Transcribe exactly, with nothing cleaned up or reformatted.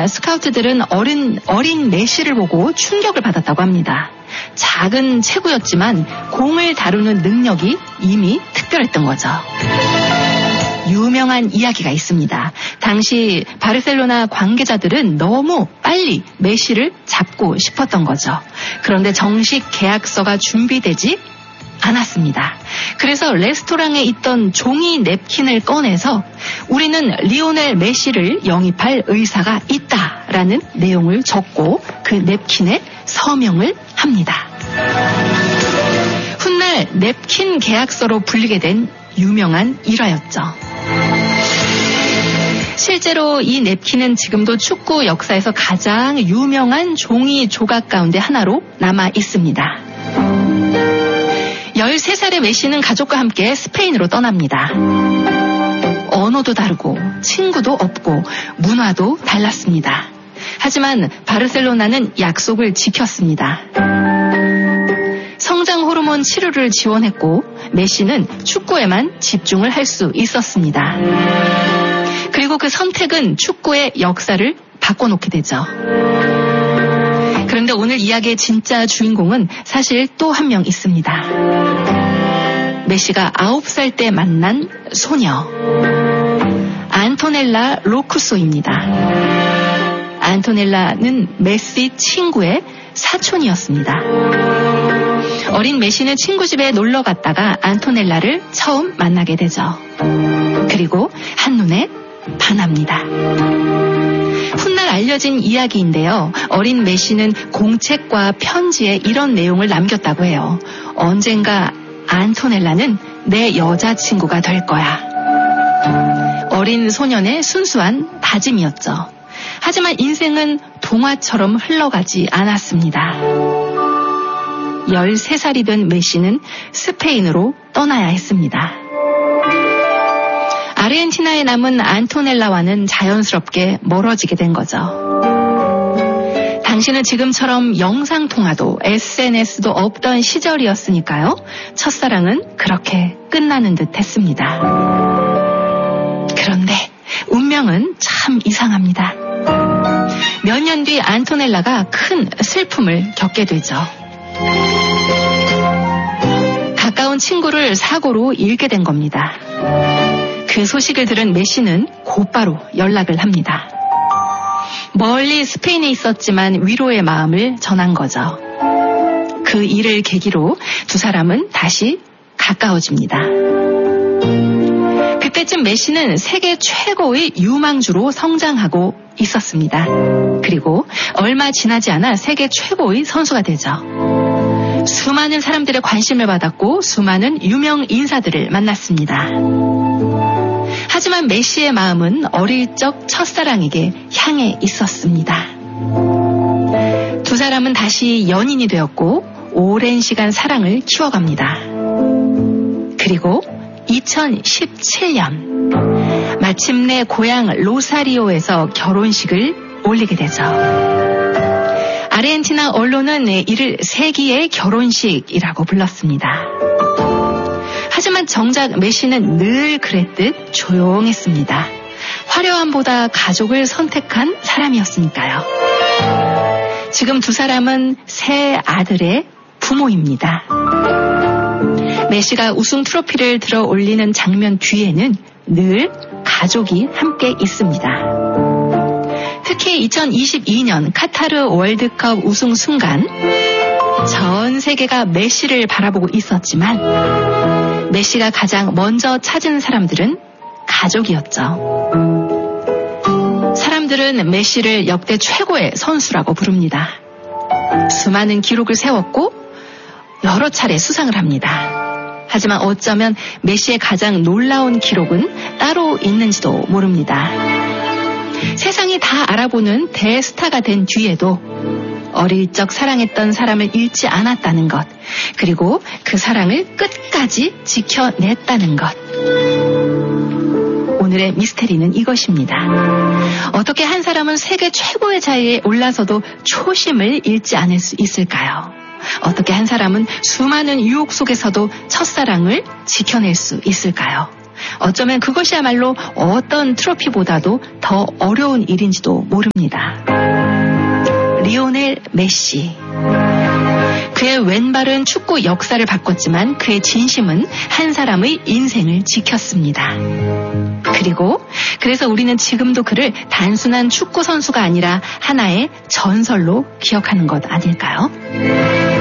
그러자 스카우트들은 어린, 어린 메시를 보고 충격을 받았다고 합니다. 작은 체구였지만 공을 다루는 능력이 이미 특별했던 거죠. 유명한 이야기가 있습니다. 당시 바르셀로나 관계자들은 너무 빨리 메시를 잡고 싶었던 거죠. 그런데 정식 계약서가 준비되지 않았습니다. 그래서 레스토랑에 있던 종이 냅킨을 꺼내서 우리는 리오넬 메시를 영입할 의사가 있다라는 내용을 적고 그 냅킨에 서명을 합니다. 훗날 냅킨 계약서로 불리게 된 유명한 일화였죠. 실제로 이 냅킨은 지금도 축구 역사에서 가장 유명한 종이 조각 가운데 하나로 남아 있습니다. 열세 살의 메시는 가족과 함께 스페인으로 떠납니다. 언어도 다르고 친구도 없고 문화도 달랐습니다. 하지만 바르셀로나는 약속을 지켰습니다. 성장 호르몬 치료를 지원했고 메시는 축구에만 집중을 할 수 있었습니다. 그리고 그 선택은 축구의 역사를 바꿔놓게 되죠. 그런데 오늘 이야기의 진짜 주인공은 사실 또 한 명 있습니다. 메시가 아홉 살 때 만난 소녀 안토넬라 로쿠소입니다. 안토넬라는 메시 친구의 사촌이었습니다. 어린 메시는 친구 집에 놀러 갔다가 안토넬라를 처음 만나게 되죠. 그리고 한눈에 반합니다. 훗날 알려진 이야기인데요. 어린 메시는 공책과 편지에 이런 내용을 남겼다고 해요. 언젠가 안토넬라는 내 여자친구가 될 거야. 어린 소년의 순수한 다짐이었죠. 하지만 인생은 동화처럼 흘러가지 않았습니다. 열세 살이 된 메시는 스페인으로 떠나야 했습니다. 아르헨티나에 남은 안토넬라와는 자연스럽게 멀어지게 된 거죠. 당시는 지금처럼 영상통화도 에스엔에스도 없던 시절이었으니까요. 첫사랑은 그렇게 끝나는 듯 했습니다. 그런데 운명은 참 이상합니다. 몇 년 뒤 안토넬라가 큰 슬픔을 겪게 되죠. 가까운 친구를 사고로 잃게 된 겁니다. 그 소식을 들은 메시는 곧바로 연락을 합니다. 멀리 스페인에 있었지만 위로의 마음을 전한 거죠. 그 일을 계기로 두 사람은 다시 가까워집니다. 그때쯤 메시는 세계 최고의 유망주로 성장하고 있었습니다. 그리고 얼마 지나지 않아 세계 최고의 선수가 되죠. 수많은 사람들의 관심을 받았고 수많은 유명 인사들을 만났습니다. 하지만 메시의 마음은 어릴 적 첫사랑에게 향해 있었습니다. 두 사람은 다시 연인이 되었고 오랜 시간 사랑을 키워갑니다. 그리고 이천십칠 년 마침내 고향 로사리오에서 결혼식을 올리게 되죠. 아르헨티나 언론은 이를 세기의 결혼식이라고 불렀습니다. 하지만 정작 메시는 늘 그랬듯 조용했습니다. 화려함보다 가족을 선택한 사람이었으니까요. 지금 두 사람은 세 아들의 부모입니다. 메시가 우승 트로피를 들어 올리는 장면 뒤에는 늘 가족이 함께 있습니다. 특히 이천이십이 년 카타르 월드컵 우승 순간 전 세계가 메시를 바라보고 있었지만 메시가 가장 먼저 찾은 사람들은 가족이었죠. 사람들은 메시를 역대 최고의 선수라고 부릅니다. 수많은 기록을 세웠고 여러 차례 수상을 합니다. 하지만 어쩌면 메시의 가장 놀라운 기록은 따로 있는지도 모릅니다. 세상이 다 알아보는 대스타가 된 뒤에도 어릴 적 사랑했던 사람을 잃지 않았다는 것, 그리고 그 사랑을 끝까지 지켜냈다는 것. 오늘의 미스테리는 이것입니다. 어떻게 한 사람은 세계 최고의 자리에 올라서도 초심을 잃지 않을 수 있을까요? 어떻게 한 사람은 수많은 유혹 속에서도 첫사랑을 지켜낼 수 있을까요? 어쩌면 그것이야말로 어떤 트로피보다도 더 어려운 일인지도 모릅니다. 리오넬 메시. 그의 왼발은 축구 역사를 바꿨지만 그의 진심은 한 사람의 인생을 지켰습니다. 그리고 그래서 우리는 지금도 그를 단순한 축구 선수가 아니라 하나의 전설로 기억하는 것 아닐까요?